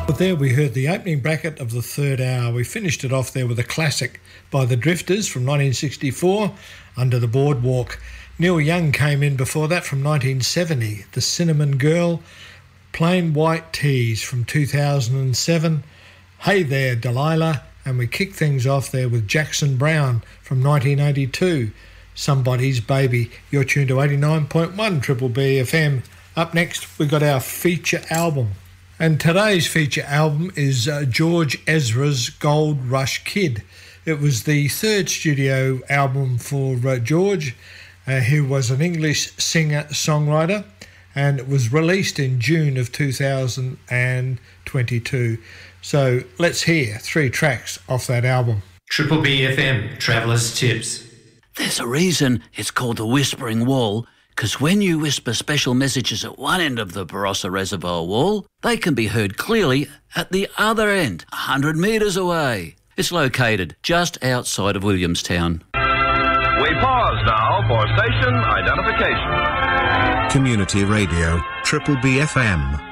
But there we heard the opening bracket of the third hour. We finished it off there with a classic by the Drifters from 1964, Under the Boardwalk. Neil Young came in before that from 1970, The Cinnamon Girl, Plain White Tees from 2007, Hey There Delilah, and we kicked things off there with Jackson Browne from 1982, Somebody's Baby. You're tuned to 89.1 Triple B FM. Up next, we got our feature album. And today's feature album is George Ezra's Gold Rush Kid. It was the third studio album for George, who was an English singer-songwriter, and it was released in June of 2022. So let's hear 3 tracks off that album. Triple B FM, Traveller's Tips. There's a reason it's called the Whispering Wall, because when you whisper special messages at one end of the Barossa Reservoir wall, they can be heard clearly at the other end, 100 metres away. It's located just outside of Williamstown. We pause now for station identification. Community Radio, Triple B FM.